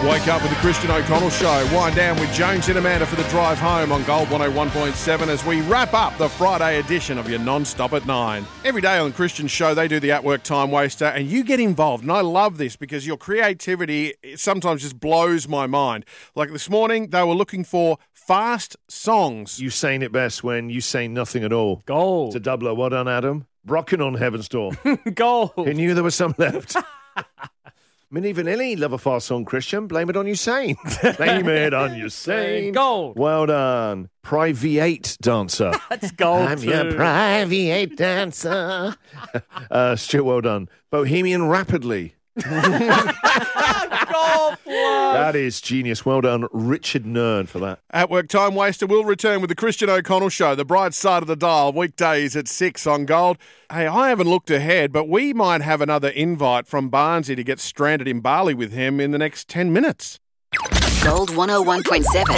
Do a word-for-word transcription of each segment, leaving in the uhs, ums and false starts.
Wake up with the Christian O'Connell Show. Wind down with Jones and Amanda for the drive home on Gold one oh one point seven as we wrap up the Friday edition of your non-stop at nine. Every day on Christian's show, they do the at-work time waster and you get involved. And I love this because your creativity sometimes just blows my mind. Like this morning, they were looking for fast songs. You saying it best when you say nothing at all. Gold. It's a doubler. Well done, Adam. Rocking on Heaven's Door. Gold. Who knew there was some left? Minnie Vanilli, love a fast song, Christian. Blame it on Usain. Blame it on Usain. Gold. Well done. Private dancer. That's gold I'm too. your private dancer. uh, Stuart, well done. Bohemian Rapidly. Gold plus. That is genius. Well done, Richard Nerd, for that. At Work Time Waster will return with the Christian O'Connell Show, the bright side of the dial, weekdays at six on Gold. Hey, I haven't looked ahead, but we might have another invite from Barnesy to get stranded in Bali with him in the next ten minutes. Gold one oh one point seven.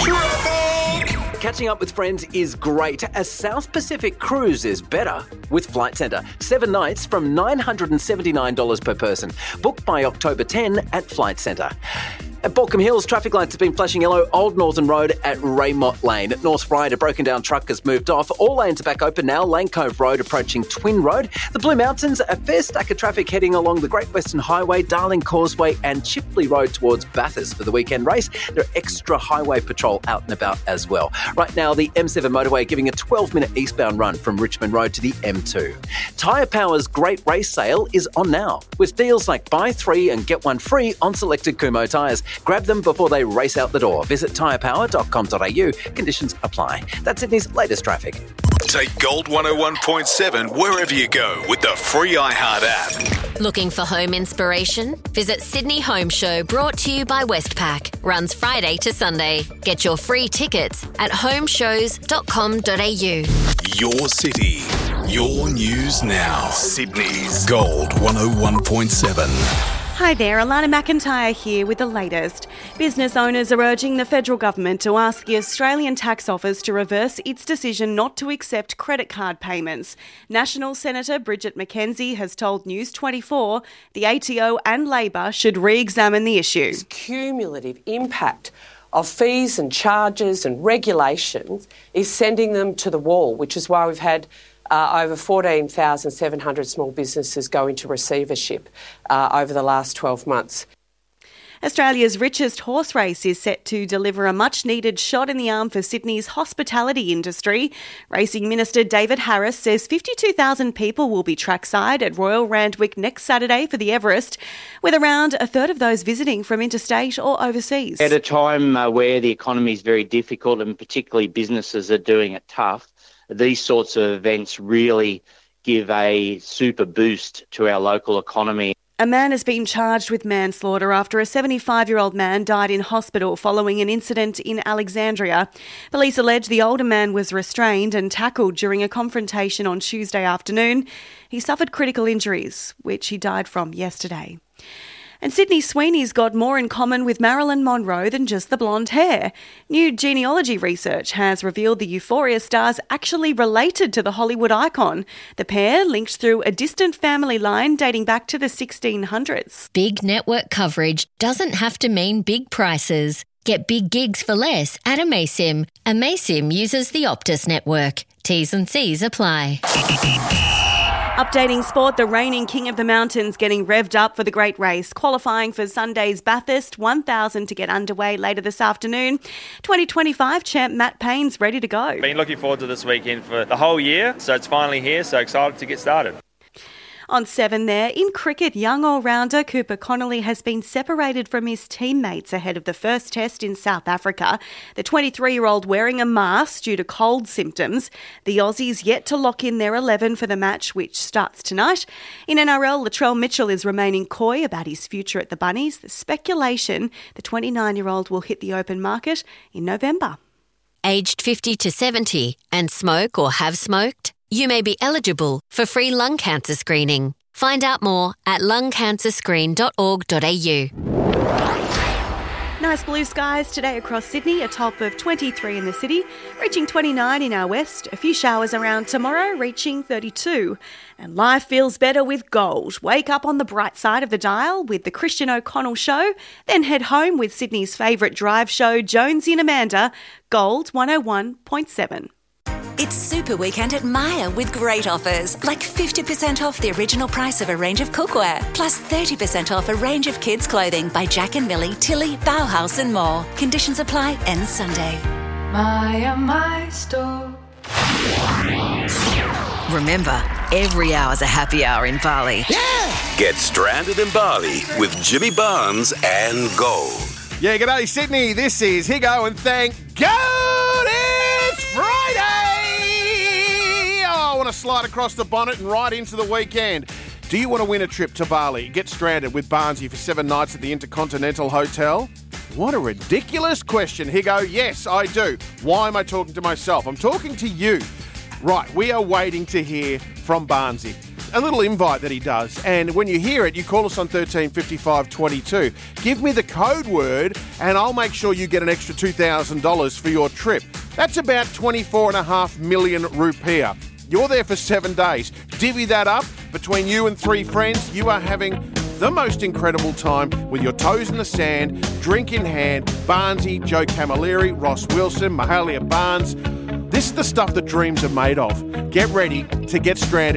Catching up with friends is great. A South Pacific cruise is better with Flight Centre. Seven nights from nine hundred seventy-nine dollars per person. Book by October tenth at Flight Centre. At Balcombe Hills, traffic lights have been flashing yellow. Old Northern Road at Raymont Lane. At North Ryde, a broken down truck has moved off. All lanes are back open now. Lane Cove Road approaching Twin Road. The Blue Mountains, a fair stack of traffic heading along the Great Western Highway, Darling Causeway and Chipley Road towards Bathurst for the weekend race. There are extra highway patrol out and about as well. Right now, the M seven motorway giving a twelve minute eastbound run from Richmond Road to the M two. Tyre Power's Great Race Sale is on now, with deals like buy three and get one free on selected Kumho tyres. Grab them before they race out the door. Visit tyre power dot com dot a u. Conditions apply. That's Sydney's latest traffic. Take Gold one oh one point seven wherever you go with the free iHeart app. Looking for home inspiration? Visit Sydney Home Show, brought to you by Westpac. Runs Friday to Sunday. Get your free tickets at home shows dot com dot a u. Your city, your news now. Sydney's Gold one oh one point seven. Hi there, Alana McIntyre here with the latest. Business owners are urging the federal government to ask the Australian Tax Office to reverse its decision not to accept credit card payments. National Senator Bridget McKenzie has told News twenty-four the A T O and Labor should re-examine the issue. This cumulative impact of fees and charges and regulations is sending them to the wall, which is why we've had Uh, over fourteen thousand seven hundred small businesses go into receivership uh, over the last twelve months. Australia's richest horse race is set to deliver a much-needed shot in the arm for Sydney's hospitality industry. Racing Minister David Harris says fifty-two thousand people will be trackside at Royal Randwick next Saturday for the Everest, with around a third of those visiting from interstate or overseas. At a time uh, where the economy is very difficult and particularly businesses are doing it tough, these sorts of events really give a super boost to our local economy. A man has been charged with manslaughter after a seventy-five-year-old man died in hospital following an incident in Alexandria. Police allege the older man was restrained and tackled during a confrontation on Tuesday afternoon. He suffered critical injuries, which he died from yesterday. And Sydney Sweeney's got more in common with Marilyn Monroe than just the blonde hair. New genealogy research has revealed the Euphoria stars actually related to the Hollywood icon. The pair linked through a distant family line dating back to the sixteen hundreds. Big network coverage doesn't have to mean big prices. Get big gigs for less at Amaysim. Amaysim uses the Optus network. T's and C's apply. Updating sport, the reigning king of the mountains getting revved up for the great race, qualifying for Sunday's Bathurst one thousand to get underway later this afternoon. twenty twenty-five champ Matt Payne's ready to go. Been looking forward to this weekend for the whole year, so it's finally here, so excited to get started. On seven there, in cricket, young all-rounder Cooper Connolly has been separated from his teammates ahead of the first test in South Africa. The twenty-three-year-old wearing a mask due to cold symptoms. The Aussies yet to lock in their eleven for the match, which starts tonight. In N R L, Latrell Mitchell is remaining coy about his future at the Bunnies. The speculation the twenty-nine-year-old will hit the open market in November. Aged fifty to seventy and smoke or have smoked? You may be eligible for free lung cancer screening. Find out more at lung cancer screen dot org dot a u. Nice blue skies today across Sydney, a top of twenty-three in the city, reaching twenty-nine in our west. A few showers around tomorrow, reaching thirty-two. And life feels better with gold. Wake up on the bright side of the dial with the Christian O'Connell Show, then head home with Sydney's favourite drive show, Jonesy and Amanda, Gold one oh one point seven. It's Super Weekend at Myer with great offers, like fifty percent off the original price of a range of cookware, plus thirty percent off a range of kids' clothing by Jack and Millie, Tilly, Bauhaus and more. Conditions apply, ends Sunday. Myer, my store. Remember, every hour's a happy hour in Bali. Yeah! Get stranded in Bali with Jimmy Barnes and Gold. Yeah, g'day Sydney. This is Higo and thank God it's Friday. Oh, I want to slide across the bonnet and right into the weekend. Do you want to win a trip to Bali? Get stranded with Barnesy for seven nights at the Intercontinental Hotel? What a ridiculous question. Higo, yes, I do. Why am I talking to myself? I'm talking to you. Right, we are waiting to hear from Barnesy. A little invite that he does, and when you hear it, you call us on thirteen fifty-five twenty-two. Give me the code word, and I'll make sure you get an extra two thousand dollars for your trip. That's about twenty-four point five million rupiah. You're there for seven days. Divvy that up between you and three friends. You are having the most incredible time with your toes in the sand, drink in hand. Barnesy, Joe Camilleri, Ross Wilson, Mahalia Barnes. This is the stuff that dreams are made of. Get ready to get stranded